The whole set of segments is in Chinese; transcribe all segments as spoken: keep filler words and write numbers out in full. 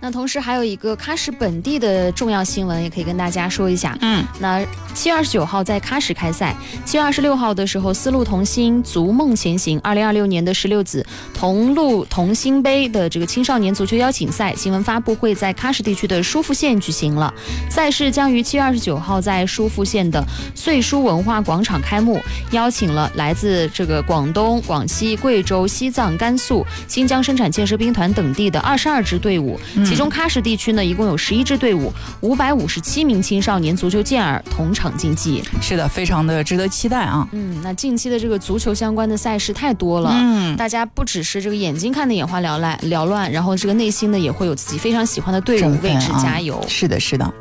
那同时还有一个喀什本地的重要新闻，也可以跟大家说一下。嗯，那七月二十九号在喀什开赛，七月二十六号的时候，丝路同心逐梦前行二零二六年的十六子同路同心杯的这个青少年足球邀请赛新闻发布会在喀什地区的舒富县举行了。赛事将于七月二十九号在舒富县的穗舒文化广场开幕，邀请了来自这个广东、广西、贵州、西藏、甘肃、新疆生产建设兵团等地的二十二支队伍，其中喀什地区呢一共有十一支队伍，五百五十七名青少年足球健儿同场竞技。 是的，非常的值得期待啊。 嗯，那近期的这个足球相关的赛事太多了，嗯，大家不只是这个眼睛看的眼花缭乱缭乱，然后这个内心呢也会有自己非常喜欢的队伍为之加油。 啊、是的，是的。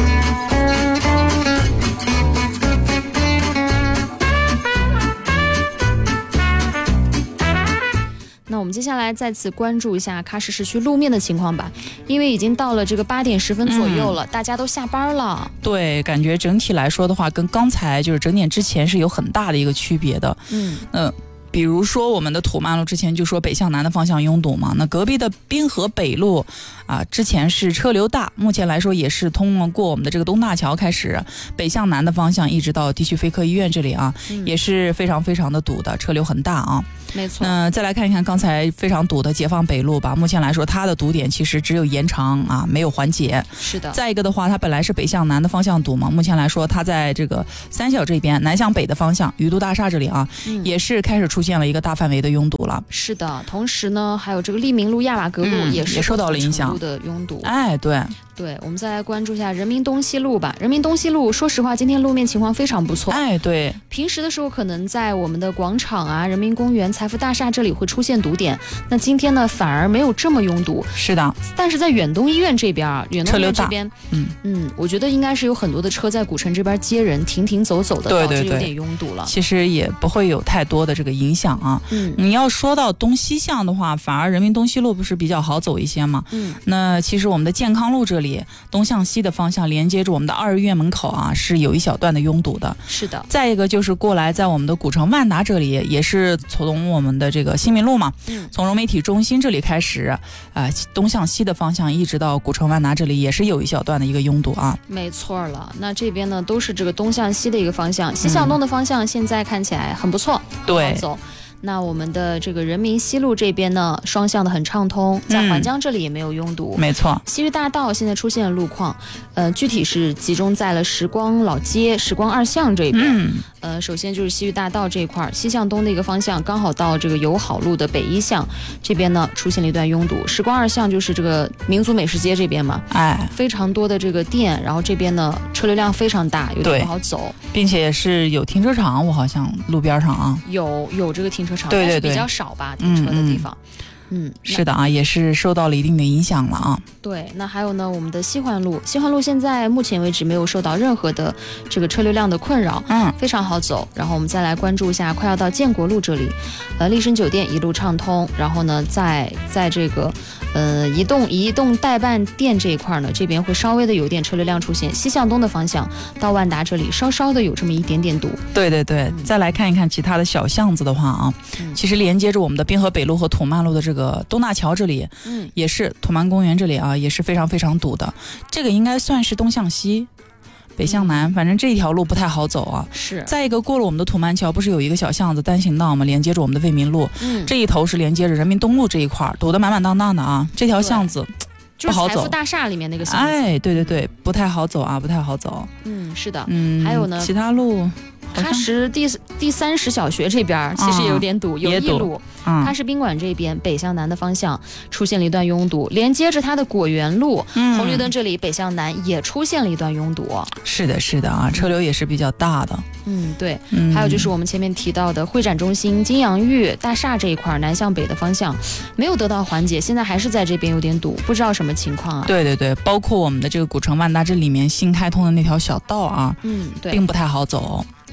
那我们接下来再次关注一下喀什市区路面的情况吧，因为已经到了这个八点十分左右了、嗯、大家都下班了。 对，感觉整体来说的话跟刚才就是整点之前是有很大的一个区别的。嗯呃比如说我们的土曼路之前就说北向南的方向拥堵嘛，那隔壁的滨河北路啊，之前是车流大，目前来说也是通过我们的这个东大桥开始北向南的方向一直到地区非科医院这里啊、嗯、也是非常非常的堵的，车流很大啊。 没错。 那、呃、再来看一看刚才非常堵的解放北路吧，目前来说它的堵点其实只有延长啊，没有缓解。 是的。 再一个的话，它本来是北向南的方向堵嘛，目前来说它在这个三小这边南向北的方向鱼都大厦这里啊、嗯、也是开始出现了一个大范围的拥堵了。 是的，同时呢还有这个利民路、亚瓦格路也是、嗯、 也受到了影响的拥堵。 哎，对对，我们再来关注一下人民东西路吧。人民东西路说实话今天路面情况非常不错。 哎，对， 平时的时候可能在我们的广场啊、人民公园、财富大厦这里会出现堵点，那今天呢反而没有这么拥堵。 是的。 但是在远东医院这边啊，远东医院这边嗯嗯，我觉得应该是有很多的车在古城这边接人停停走走的， 对对对， 导致有点拥堵了。 其实也不会有太多的这个影响啊。嗯，你要说到东西向的话，反而人民东西路不是比较好走一些吗？嗯，那其实我们的健康路这里东向西的方向连接着我们的二医院门口啊，是有一小段的拥堵的。 是的。 再一个就是过来在我们的古城万达这里，也是从我们的这个新民路嘛，嗯，从融媒体中心这里开始啊、呃，东向西的方向一直到古城万达这里，也是有一小段的一个拥堵啊。 没错了，那这边呢都是这个东向西的一个方向，西向东的方向现在看起来很不错， 对， 好走。那我们的这个人民西路这边呢，双向的很畅通，在环江这里也没有拥堵。 嗯、没错。 西域大道现在出现了路况，呃，具体是集中在了时光老街、时光二巷这边。嗯、呃，首先就是西域大道这一块，西向东的一个方向，刚好到这个友好路的北一巷这边呢，出现了一段拥堵。时光二巷就是这个民族美食街这边嘛， 哎， 非常多的这个店，然后这边呢车流量非常大，有点不好走， 并且也是有停车场，我好像路边上啊， 有有这个停车场， 对对对， 但是比较少吧，停车的地方。嗯， 是的啊，也是受到了一定的影响了啊。 对，那还有呢，我们的西环路，西环路现在目前为止没有受到任何的这个车流量的困扰，嗯，非常好走。然后我们再来关注一下，快要到建国路这里，呃，丽笙酒店一路畅通。然后呢，在在这个呃移动移动代办店这一块呢，这边会稍微的有点车流量出现。西向东的方向到万达这里，稍稍的有这么一点点堵。 对对对，嗯、再来看一看其他的小巷子的话啊，嗯、其实连接着我们的滨河北路和土曼路的这个。这个东大桥这里，嗯，也是土曼公园这里啊，也是非常非常堵的。这个应该算是东向西，北向南，嗯、反正这一条路不太好走啊。 是。 再一个，过了我们的土曼桥，不是有一个小巷子单行道吗？连接着我们的为民路，嗯，这一头是连接着人民东路这一块，堵得满满当当的啊。这条巷子不好走， 就是财富大厦里面那个巷子。 哎，对对对，不太好走啊，不太好走。 嗯，是的。 嗯， 还有呢， 其他路。 喀什第第三十小学这边其实也有点堵，嗯、有一路。嗯、喀什宾馆这边北向南的方向出现了一段拥堵，连接着它的果园路、嗯、红绿灯这里北向南也出现了一段拥堵。 是的，是的啊，车流也是比较大的。 嗯，对。嗯、还有就是我们前面提到的会展中心、金洋玉大厦这一块南向北的方向没有得到缓解，现在还是在这边有点堵，不知道什么情况啊？ 对对对，包括我们的这个古城万达这里面新开通的那条小道啊，嗯，对，并不太好走。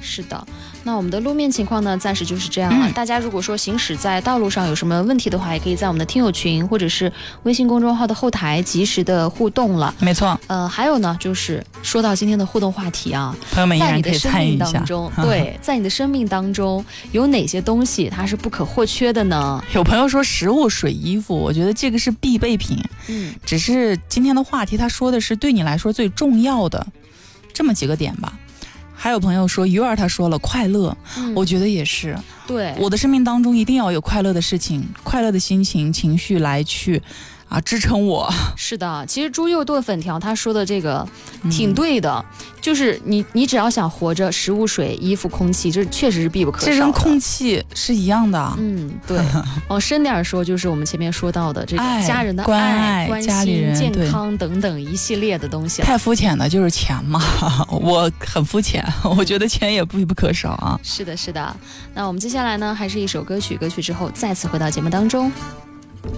是的，那我们的路面情况呢，暂时就是这样了。嗯、大家如果说行驶在道路上有什么问题的话，也可以在我们的听友群或者是微信公众号的后台及时的互动了。 没错， 呃，还有呢，就是说到今天的互动话题啊， 朋友们依然可以参与一下。 在你的生命当中，对，在你的生命当中有哪些东西它是不可或缺的呢？ 有朋友说食物、水、衣服，我觉得这个是必备品。嗯，只是今天的话题，他说的是对你来说最重要的这么几个点吧。还有朋友说鱼儿他说了快乐、嗯、我觉得也是， 对， 我的生命当中一定要有快乐的事情，快乐的心情情绪来去啊支撑我。 是的，其实猪肉炖粉条他说的这个挺对的、嗯、就是你你只要想活着，食物、水、衣服、空气，这确实是必不可少的。 这跟空气是一样的。 嗯，对。往深点说，就是我们前面说到的这个家人的爱、 关爱、 关家里人、 健康等等一系列的东西。 太肤浅的就是钱嘛，我很肤浅，我觉得钱也必不可少啊。 是的，是的。那我们接下来呢，还是一首歌曲，歌曲之后再次回到节目当中。